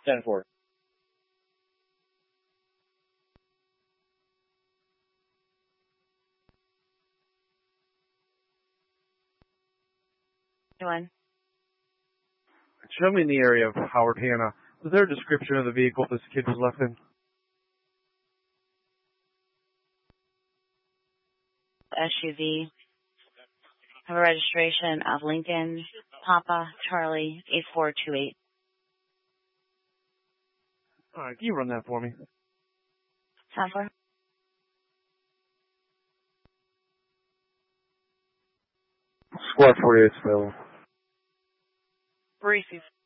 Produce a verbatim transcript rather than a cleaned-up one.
ten four. One. Show me in the area of Howard Hanna. Was there a description of the vehicle this kid was left in? S U V. Have a registration of Lincoln, Papa, Charlie, eight four two eight. All right, can you run that for me? ten four. Squad forty-eight available. Receive.